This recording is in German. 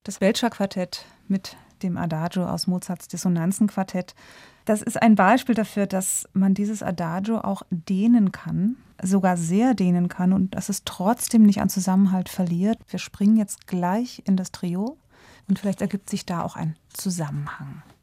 das Belscher-Quartett mit dem Adagio aus Mozarts Dissonanzenquartett. Das ist ein Beispiel dafür, dass man dieses Adagio auch dehnen kann, sogar sehr dehnen kann und dass es trotzdem nicht an Zusammenhalt verliert. Wir springen jetzt gleich in das Trio und vielleicht ergibt sich da auch ein Zusammenhang.